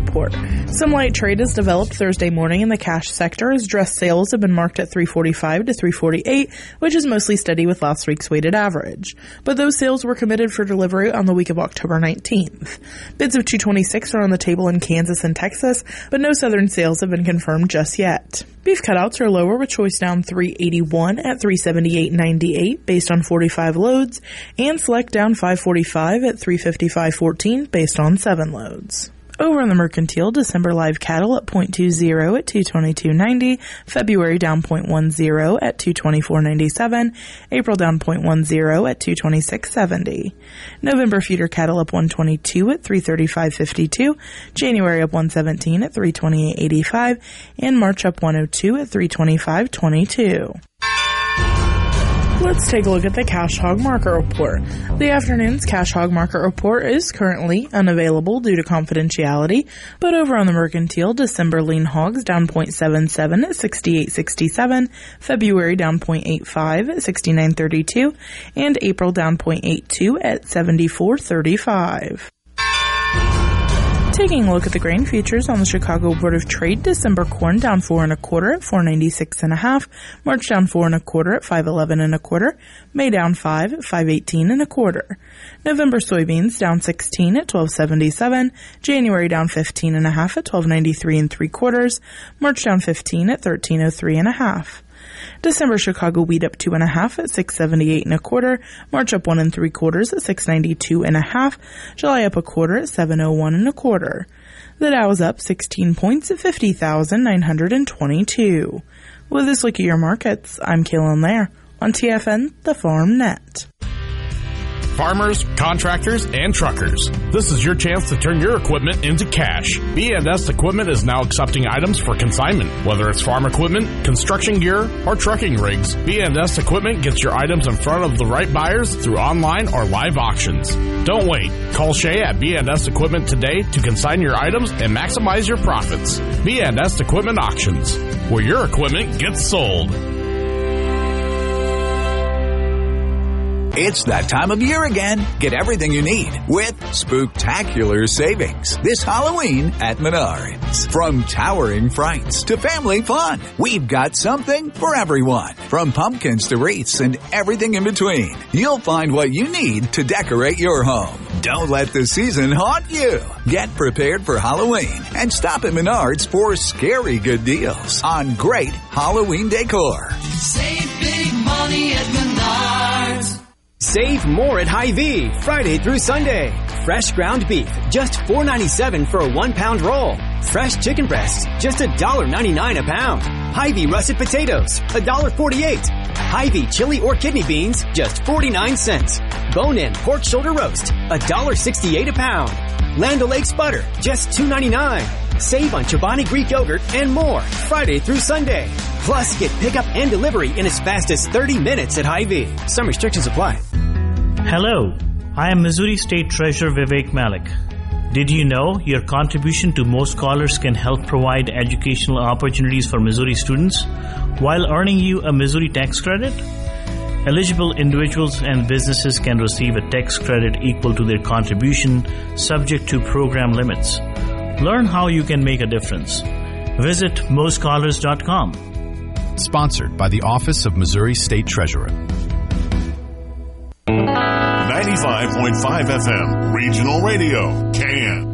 report. Some light trade is developed Thursday morning in the cash sector as dress sales have been marked at 345 to 348, which is mostly steady with last week's weighted average. But those sales were committed for delivery on the week of October 19th. Bids of 226 are on the table in Kansas and Texas, but no southern sales have been confirmed just yet. Beef cutouts are lower with choice down 381 at 378.98 based on 45 loads, and select down 545 at 355.14 based on 7 loads. Over on the mercantile, December live cattle at 0.20 at 222.90, February down 0.10 at 224.97, April down 0.10 at 226.70. November feeder cattle up 122 at 335.52, January up 117 at 328.85, and March up 102 at 325.22. Let's take a look at the Cash Hog Market Report. The afternoon's Cash Hog Market Report is currently unavailable due to confidentiality, but over on the mercantile, December lean hogs down 0.77 at 68.67, February down 0.85 at 69.32, and April down 0.82 at 74.35. Taking a look at the grain futures on the Chicago Board of Trade, December corn down 4 1/4 at 496 1/2, March down 4 1/4 at 511 1/4, May down 5 at 518 1/4. November soybeans down 16 at 1277, January down 15 1/2 at 1293 3/4, March down 15 at 1303 1/2. December Chicago wheat up 2 1/2 at 678 1/4, March up 1 3/4 at 692 1/2, July up 1/4 at 701 1/4. The Dow is up 16 points at 50,922. With this look at your markets, I'm Kaylin Lair on TFN, the Farm Net. Farmers, contractors, and truckers. This is your chance to turn your equipment into cash. B&S Equipment is now accepting items for consignment. Whether it's farm equipment, construction gear, or trucking rigs, B&S Equipment gets your items in front of the right buyers through online or live auctions. Don't wait. Call Shay at B&S Equipment today to consign your items and maximize your profits. B&S Equipment Auctions, where your equipment gets sold. It's that time of year again. Get everything you need with spooktacular savings this Halloween at Menards. From towering frights to family fun, we've got something for everyone. From pumpkins to wreaths and everything in between, you'll find what you need to decorate your home. Don't let the season haunt you. Get prepared for Halloween and stop at Menards for scary good deals on great Halloween decor. Save big money at Menards. Save more at Hy-Vee, Friday through Sunday. Fresh ground beef, just $4.97 for a 1-pound roll. Fresh chicken breasts, just $1.99 a pound. Hy-Vee russet potatoes, $1.48. Hy-Vee chili or kidney beans, just 49 cents. Bone-in pork shoulder roast, $1.68 a pound. Land O'Lakes butter, just $2.99. Save on Chobani Greek yogurt and more, Friday through Sunday. Plus, get pickup and delivery in as fast as 30 minutes at Hy-Vee. Some restrictions apply. Hello, I am Missouri State Treasurer Vivek Malik. Did you know your contribution to Mo Scholars can help provide educational opportunities for Missouri students while earning you a Missouri tax credit? Eligible individuals and businesses can receive a tax credit equal to their contribution, subject to program limits. Learn how you can make a difference. Visit moscholars.com. Sponsored by the Office of Missouri State Treasurer. 95.5 FM, Regional Radio, KN.